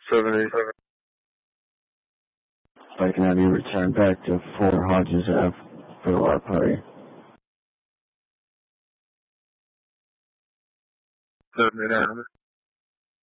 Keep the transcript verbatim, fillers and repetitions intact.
seven eight. If I can have you return back to four Hodges Ave for the lot party. seven eight.